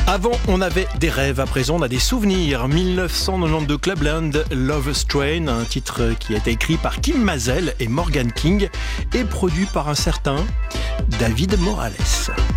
Avant, on avait des rêves, à présent, on a des souvenirs. 1992 Clubland, Love Strain, un titre qui a été écrit par Kim Mazel et Morgan King et produit par un certain David Morales.